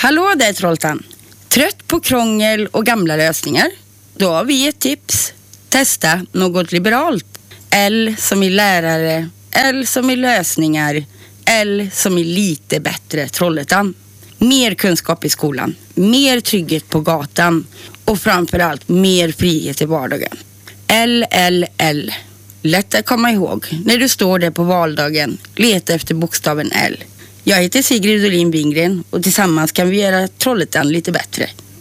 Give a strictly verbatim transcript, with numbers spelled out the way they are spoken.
Hallå där Trolltan. Trött på krångel och gamla lösningar? Då har vi ett tips. Testa något liberalt. L som i lärare, L som i lösningar, L som i lite bättre Trollhättan. Mer kunskap i skolan, mer trygghet på gatan och framförallt mer frihet i vardagen. L, L, L. Lätt att komma ihåg när du står där på valdagen. Leta efter bokstaven L. Jag heter Sigrid Olin Wingren och tillsammans kan vi göra Trollhättan lite bättre.